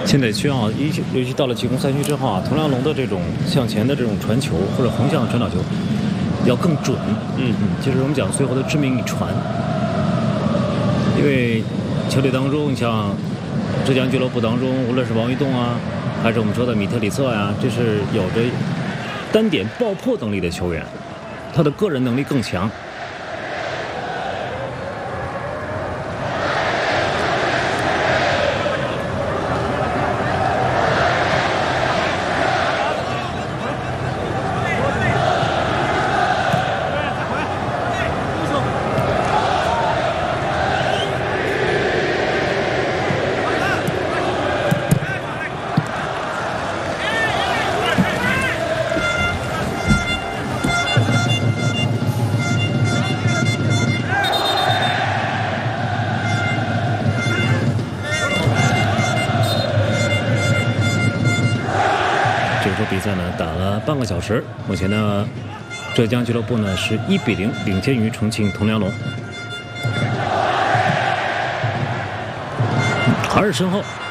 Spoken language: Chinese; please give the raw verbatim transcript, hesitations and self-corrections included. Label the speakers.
Speaker 1: 现在需要，尤其尤其到了季功赛区之后啊，同梁龙的这种向前的这种传球或者横向的传导球要更准。嗯嗯，就是我们讲最后的致命一传。因为球队当中，你像浙江俱乐部当中，无论是王玉栋啊，还是我们说的米特里策呀，这是有着单点爆破能力的球员，他的个人能力更强。比赛呢打了半个小时，目前呢，浙江俱乐部呢是一比零领先于重庆同梁龙，还是身后。